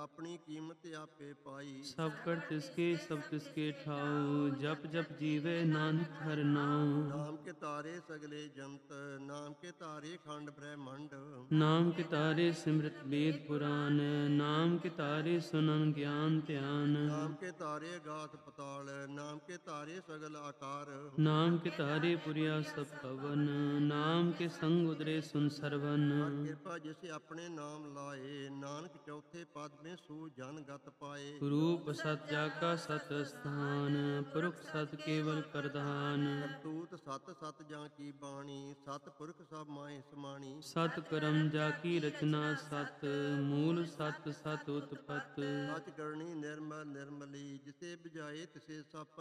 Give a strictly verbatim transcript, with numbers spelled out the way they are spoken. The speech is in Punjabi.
ਆਪਣੀ ਕੀਮਤ ਆਪੇ ਪਾਈ। ਸਭ ਕਰ ਤਿਸਕੇ ਸਭ ਤਿਸਕੇ ਠਾਉ, ਜਪ ਜਪ ਜੀਵੇ ਨਾਨਕ ਹਰਿ ਨਾਉ। ਨਾਮ ਕੇ ਤਾਰੇ ਸਗਲੇ ਜੰਤ, ਨਾਮ ਕੇ ਤਾਰੇ ਖੰਡ ਬ੍ਰਹਿਮੰਡ। ਨਾਮ ਕੇ ਤਾਰੇ ਸਿਮਰਤ ਵੇਦ ਪੁਰਾਨ, ਨਾਮ ਕੇ ਤਾਰੇ ਸੁਨਨ ਗਿਆਨ ਧਿਆਨ। ਨਾਮ ਕੇ ਤਾਰੇ ਅਗਾਧ ਪਤਾਲ, ਨਾਮ ਕੇ ਤਾਰੇ ਸਗਲ ਆਕਾਰ। ਨਾਮ ਕੇ ਤਾਰੇ ਪੁਰੀਆ ਸਭ ਭਵਨ, ਨਾਮ ਕੇ ਸੰਗ ਉਦਰੇ ਸੁਨ ਸਰਵਨ। ਹਰ ਕਿਰਪਾ ਜਿਸ ਆਪਣੇ ਨਾਮ ਲਾਏ, ਨਾਨਕ ਚੌਥੇ ਪਦ ਮੇਂ ਸੂ ਜਨ ਗਤ ਪਾਏ। ਰੂਪ ਸਤ ਜਾਗਾ ਸਤ ਅਸਥਾਨ, ਪੁਰਖ ਸਤ ਕੇਵਲ ਪ੍ਰਧਾਨ। ਕਰਤੂਤ ਸਤ ਸਤ ਜਾਂ ਕੀ ਬਾਣੀ, ਸਤ ਪੁਰਖ ਸਭ ਮਾਹਿ ਸਮਾਣੀ। ਸਤ ਕਰਮ ਜਾ ਕੀ ਰਚਨਾ ਸਤ, ਮੂਲ ਸਤ ਸਤ ਉਤਪਤ। ਸਚ ਕਰਨੀ ਨਿਰਮਲ ਨਿਰਮਲੀ, ਜਿਸੇ ਬਜਾਏ ਤਿਸੇ ਸਭ